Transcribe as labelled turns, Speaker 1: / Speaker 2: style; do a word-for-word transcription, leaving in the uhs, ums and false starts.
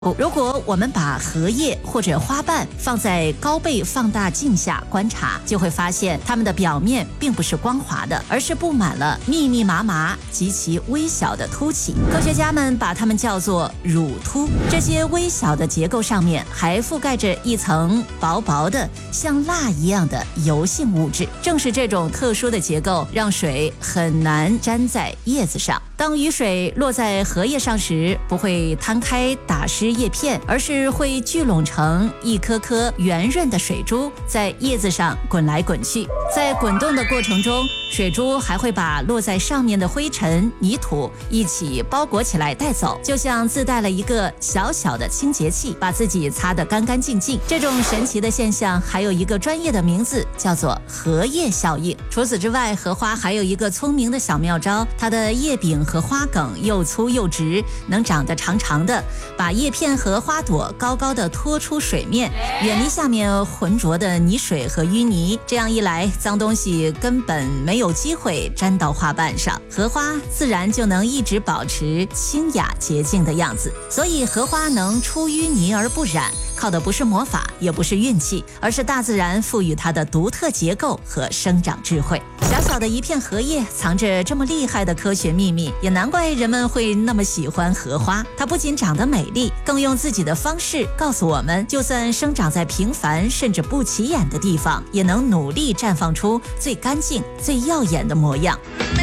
Speaker 1: 如果我们把荷叶或者花瓣放在高倍放大镜下观察，就会发现它们的表面并不是光滑的，而是布满了密密麻麻、极其微小的凸起。科学家们把它们叫做乳突。这些微小的结构上面还覆盖着一层薄薄的、像蜡一样的油性物质。正是这种特殊的结构，让水很难粘在叶子上。当雨水落在荷叶上时，不会摊开打湿叶片，而是会聚拢成一颗颗圆润的水珠，在叶子上滚来滚去。在滚动的过程中，水珠还会把落在上面的灰尘、泥土一起包裹起来带走，就像自带了一个小小的清洁器，把自己擦得干干净净。这种神奇的现象还有一个专业的名字，叫做荷叶效应。除此之外，荷花还有一个聪明的小妙招，它的叶柄和花梗又粗又直，能长得长长的，把叶片和花朵高高的拖出水面，远离下面浑浊的泥水和淤泥。这样一来，脏东西根本没有机会沾到花瓣上，荷花自然就能一直保持清雅洁净的样子。所以荷花能出淤泥而不染，靠的不是魔法，也不是运气，而是大自然赋予它的独特结构和生长智慧。小小的一片荷叶藏着这么厉害的科学秘密，也难怪人们会那么喜欢荷花。它不仅长得美丽，更用自己的方式告诉我们，就算生长在平凡甚至不起眼的地方，也能努力绽放出最干净、最耀眼的模样。